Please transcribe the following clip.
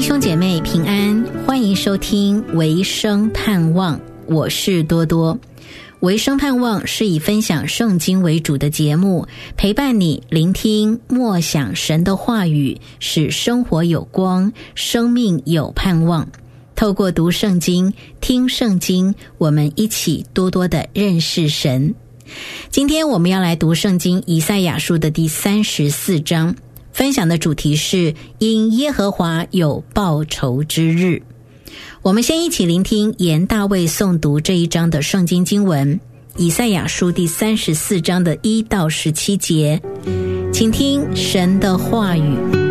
兄姐妹平安，欢迎收听维生盼望，我是多多。维生盼望是以分享圣经为主的节目，陪伴你聆听默想神的话语，使生活有光，生命有盼望。透过读圣经、听圣经，我们一起多多的认识神。今天我们要来读圣经以赛亚书的第34章，分享的主题是因耶和华有报仇之日。我们先一起聆听严大卫诵读这一章的圣经经文，以赛亚书第34章的1到17节，请听神的话语。